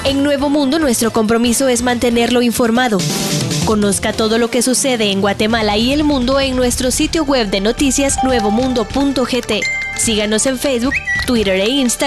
En Nuevo Mundo, nuestro compromiso es mantenerlo informado. Conozca todo lo que sucede en Guatemala y el mundo en nuestro sitio web de noticias nuevomundo.gt. Síganos en Facebook, Twitter e Instagram.